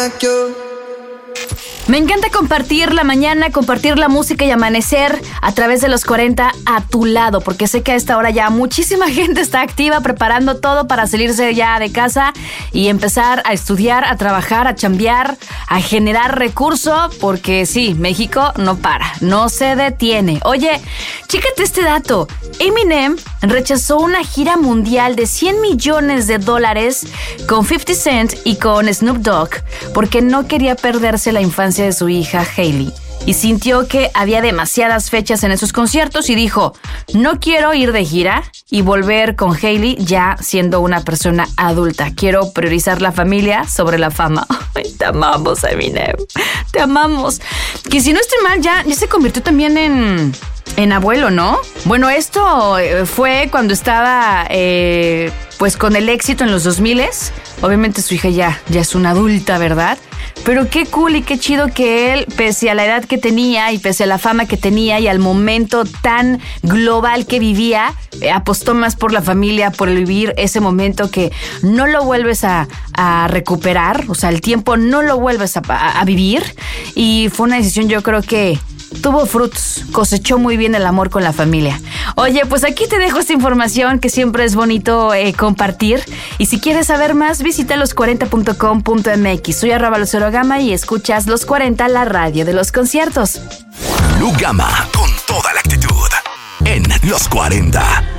Me encanta compartir la mañana, compartir la música y amanecer a través de los 40 a tu lado, porque sé que a esta hora ya muchísima gente está activa preparando todo para salirse ya de casa y empezar a estudiar, a trabajar, a chambear, a generar recurso, porque sí, México no para, no se detiene. Oye, chécate este dato. Eminem rechazó una gira mundial de $100 millones con 50 Cent y con Snoop Dogg porque no quería perderse la infancia de su hija Hailey y sintió que había demasiadas fechas en esos conciertos y dijo, no quiero ir de gira y volver con Hailey ya siendo una persona adulta. Quiero priorizar la familia sobre la fama. Ay, te amamos, Eminem. Te amamos. Que si no estoy mal, ya se convirtió también en abuelo, ¿no? Bueno, esto fue cuando estaba pues con el éxito en los 2000s. Obviamente su hija ya es una adulta, ¿verdad? Pero qué cool y qué chido que él, pese a la edad que tenía y pese a la fama que tenía y al momento tan global que vivía, apostó más por la familia, por el vivir ese momento que no lo vuelves a recuperar. O sea, el tiempo no lo vuelves a vivir. Y fue una decisión, yo creo que tuvo frutos, cosechó muy bien el amor con la familia. Oye, pues aquí te dejo esta información que siempre es bonito compartir. Y si quieres saber más, visita los40.com.mx. Soy @Lucero Gama y escuchas Los 40, la radio de los conciertos. Lu Gama, con toda la actitud, en Los 40.